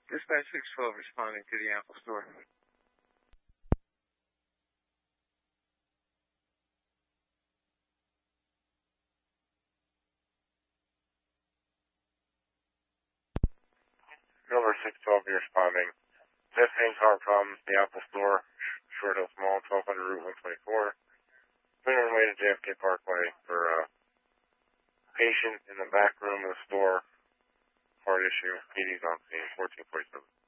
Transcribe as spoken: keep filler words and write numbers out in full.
Dispatch six twelve responding to the Apple Store. Number six twelve, you're responding. Testing car problems, the Apple Store, Short Hills Mall, twelve hundred Route one twenty-four. Been on the way to J F K Parkway for a patient in the back room of the store. Heart issue. P D's on scene, fourteen forty-seven.